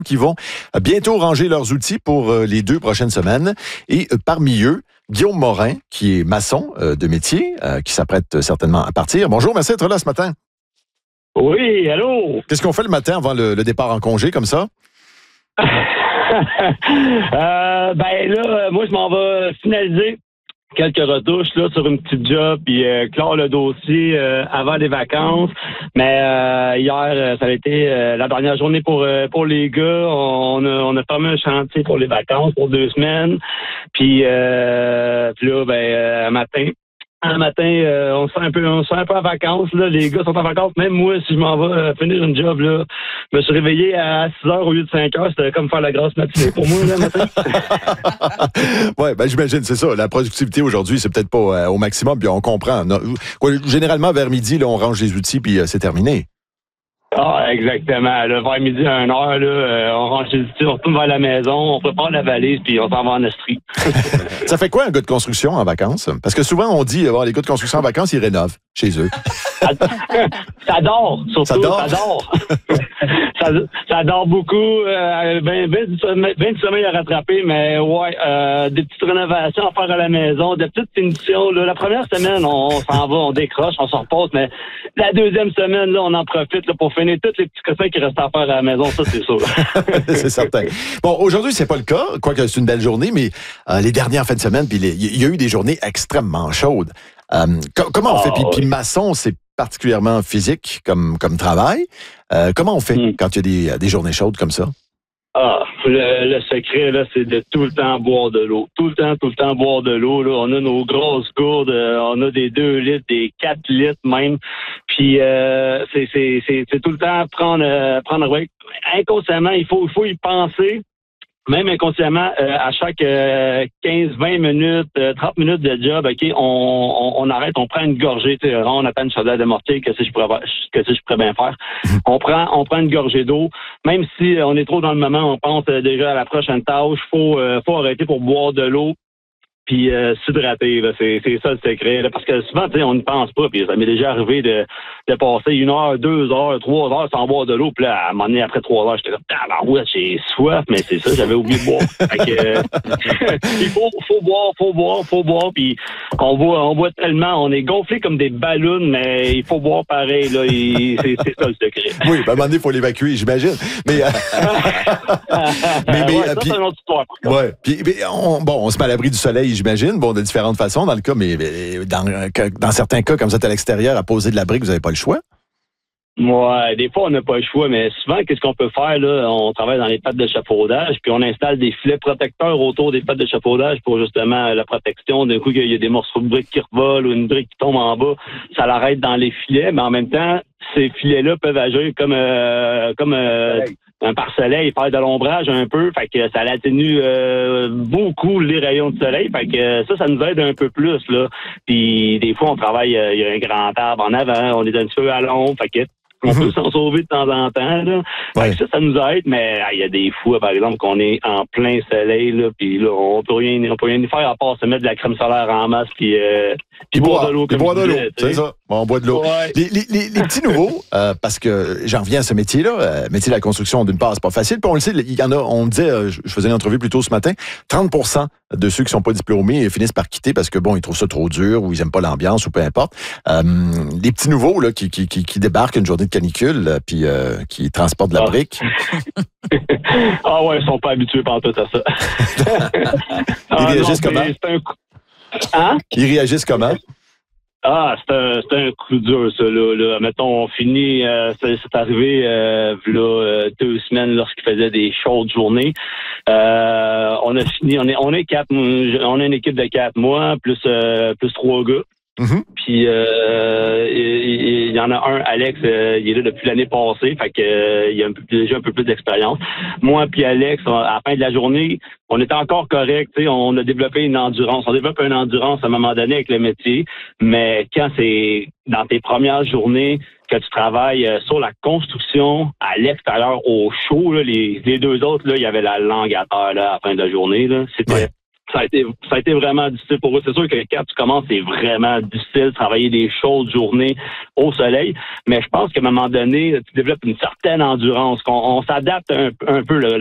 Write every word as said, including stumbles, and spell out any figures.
qui vont bientôt ranger leurs outils pour les deux prochaines semaines. Et parmi eux, Guillaume Morin, qui est maçon de métier, qui s'apprête certainement à partir. Bonjour, merci d'être là ce matin. Oui, allô? Qu'est-ce qu'on fait le matin avant le, le départ en congé, comme ça? euh, ben là, moi, je m'en vais finaliser quelques retouches là sur une petite job, puis euh, clore le dossier euh, avant les vacances. Mais euh, hier, ça a été euh, la dernière journée pour euh, pour les gars. On a, on a fermé un chantier pour les vacances pour deux semaines. Puis, euh, puis là, ben, euh, un matin, un matin, euh, on se fait un peu, on se fait un peu en vacances. Là, les gars sont en vacances. Même moi, si je m'en vais euh, finir une job, là, je me suis réveillé à six heures au lieu de cinq heures. C'était comme faire la grosse matinée pour moi là, le matin. Oui, ben j'imagine, c'est ça. La productivité aujourd'hui, c'est peut-être pas euh, au maximum, puis on comprend. Non, quoi, généralement, vers midi, là, on range les outils, puis euh, c'est terminé. Ah, exactement. Là, vers midi à une heure, là, euh, on range les outils, on retourne vers la maison, on prépare la valise, puis on s'en va en Estrie. Ça fait quoi un gars de construction en vacances? Parce que souvent, on dit, oh, les gars de construction en vacances, ils rénovent chez eux. Ça dort, surtout. Ça dort? Ça dort, ça, ça dort beaucoup. Euh, ben, ben, du sommeil, ben du sommeil à rattraper, mais ouais, euh, des petites rénovations à faire à la maison, des petites finitions. Là. La première semaine, on, on s'en va, on décroche, on s'en repose, mais la deuxième semaine, là, on en profite là, pour finir tous les petits cossins qui restent à faire à la maison, ça, c'est sûr. C'est certain. Bon, aujourd'hui, c'est pas le cas, quoique c'est une belle journée, mais euh, les dernières fins de semaine, puis il y a eu des journées extrêmement chaudes. Euh, co- comment on fait? Puis, puis maçon, c'est particulièrement physique comme, comme travail. Euh, comment on fait mm. quand il y a des, des journées chaudes comme ça? Ah, le, le secret, là, c'est de tout le temps boire de l'eau. Tout le temps, tout le temps boire de l'eau. Là. On a nos grosses gourdes, euh, on a des deux litres, des quatre litres même. Puis euh, c'est, c'est, c'est, c'est tout le temps prendre, euh, prendre ouais, inconsciemment, il faut, il faut y penser. Même inconsciemment, euh, à chaque euh, quinze vingt minutes, euh, trente minutes de job, OK, on, on, on arrête, on prend une gorgée, tu sais, on attend une chaudière de mortier, que si je pourrais que si je pourrais bien faire. On prend on prend une gorgée d'eau. Même si on est trop dans le moment, on pense déjà à la prochaine tâche, faut euh, faut arrêter pour boire de l'eau. Puis euh, s'hydrater, là, c'est, c'est ça le secret. Là, parce que souvent, tu sais, on ne pense pas. Puis ça m'est déjà arrivé de, de passer une heure, deux heures, trois heures sans boire de l'eau. Puis là, à un moment donné, après trois heures, j'étais comme, ah ben ouais, j'ai soif, mais c'est ça, j'avais oublié de boire. Fait que, euh, il faut, faut boire, faut boire, faut boire. Puis on boit, on boit tellement, on est gonflé comme des ballons, mais il faut boire pareil. Là, il, c'est, c'est ça le secret. Oui, ben, à un moment donné, il faut l'évacuer, j'imagine. Mais, euh... mais, mais ouais, euh, ça, puis, c'est une autre histoire. Ouais. Puis, mais on, bon, on se met à l'abri du soleil, j'imagine, bon, de différentes façons dans le cas, mais, mais dans, dans certains cas, comme ça, à l'extérieur, à poser de l'abri, vous n'avez pas le choix. Ouais, des fois, on n'a pas le choix, mais souvent, qu'est-ce qu'on peut faire, là? On travaille dans les pattes d'échafaudage, puis on installe des filets protecteurs autour des pattes d'échafaudage pour justement la protection. D'un coup, il y a des morceaux de briques qui revolent ou une brique qui tombe en bas, ça l'arrête dans les filets, mais en même temps, ces filets-là peuvent agir comme, euh, comme, euh, un pare-soleil, faire de l'ombrage un peu, fait que ça atténue euh, beaucoup les rayons de soleil, fait que ça, ça nous aide un peu plus, là. Puis des fois, on travaille, il euh, y a un grand arbre en avant, on est un petit peu à l'ombre, fait que on peut s'en sauver de temps en temps, là. Ouais. Ça, ça nous aide, mais il y a des fois, par exemple, qu'on est en plein soleil, là, puis là, on peut rien, on peut rien y faire à part se mettre de la crème solaire en masse, puis euh, puis boire de l'eau. Puis boire de l'eau, c'est ça. Bon, on boit de l'eau. Ouais. Les, les, les, les petits nouveaux, euh, parce que j'en reviens à ce métier-là, euh, métier de la construction, d'une part, c'est pas facile. Puis on le sait, il y en a, on me disait, euh, je faisais une entrevue plus tôt ce matin, trente pour cent de ceux qui sont pas diplômés finissent par quitter parce que bon, ils trouvent ça trop dur ou ils aiment pas l'ambiance ou peu importe. Euh, les petits nouveaux là qui, qui, qui, qui débarquent une journée de canicule euh, puis euh, qui transportent de la ah. brique. Ah ouais, ils sont pas habitués par tout à ça. Ils ah, réagissent non, comment? C'est un... Hein? Ils réagissent comment? Ah, c'est un, c'est un coup dur, ça, là. là. Mettons, on finit, euh, c'est, c'est arrivé, euh, là, euh, deux semaines lorsqu'il faisait des chaudes journées. Euh, on a fini, on est, on est quatre, on a une équipe de quatre mois, plus, euh, plus trois gars. Mm-hmm. Puis, euh, il, il y en a un, Alex, euh, il est là depuis l'année passée, fait que, euh, il a un peu, déjà un peu plus d'expérience. Moi puis Alex, on, à la fin de la journée, on était encore correct, tu sais, on a développé une endurance. On développe une endurance à un moment donné avec le métier, mais quand c'est dans tes premières journées que tu travailles sur la construction à l'extérieur au chaud, là, les, les deux autres, là, il y avait la langue à terre là, à la fin de la journée. Là. C'était, ouais. ça a été, ça a été vraiment difficile pour eux. C'est sûr que quand tu commences, c'est vraiment difficile, travailler des chaudes journées au soleil. Mais je pense qu'à un moment donné, tu développes une certaine endurance, qu'on on s'adapte un, un peu. Là,